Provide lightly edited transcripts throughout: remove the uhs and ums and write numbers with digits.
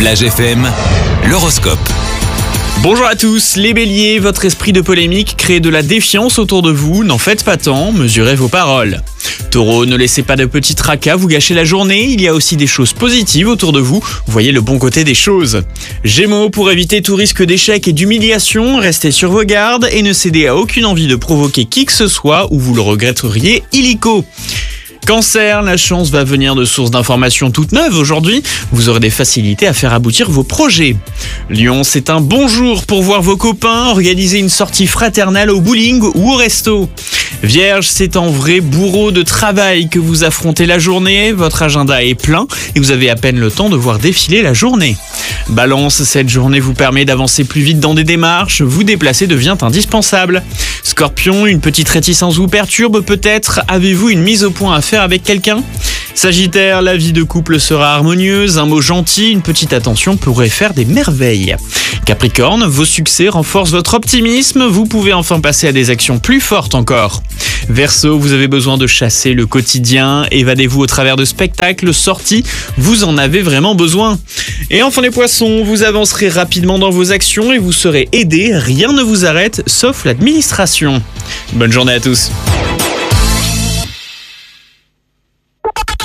Plage FM, l'horoscope. Bonjour à tous, les béliers, votre esprit de polémique crée de la défiance autour de vous, n'en faites pas tant, mesurez vos paroles. Taureau, ne laissez pas de petits tracas vous gâcher la journée, il y a aussi des choses positives autour de vous, voyez le bon côté des choses. Gémeaux, pour éviter tout risque d'échec et d'humiliation, restez sur vos gardes et ne cédez à aucune envie de provoquer qui que ce soit ou vous le regretteriez illico. Cancer, la chance va venir de sources d'informations toutes neuves aujourd'hui. Vous aurez des facilités à faire aboutir vos projets. Lion, c'est un bon jour pour voir vos copains, organiser une sortie fraternelle au bowling ou au resto. Vierge, c'est en vrai bourreau de travail que vous affrontez la journée. Votre agenda est plein et vous avez à peine le temps de voir défiler la journée. Balance, cette journée vous permet d'avancer plus vite dans des démarches. Vous déplacer devient indispensable. Scorpion, une petite réticence vous perturbe peut-être. Avez-vous une mise au point à faire avec quelqu'un ? Sagittaire, la vie de couple sera harmonieuse, un mot gentil, une petite attention pourrait faire des merveilles. Capricorne, vos succès renforcent votre optimisme, vous pouvez enfin passer à des actions plus fortes encore. Verseau, vous avez besoin de chasser le quotidien, évadez-vous au travers de spectacles, sorties, vous en avez vraiment besoin. Et enfin les poissons, vous avancerez rapidement dans vos actions et vous serez aidés, rien ne vous arrête sauf l'administration. Bonne journée à tous.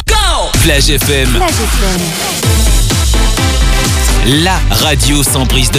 Plage FM, la radio sans prise de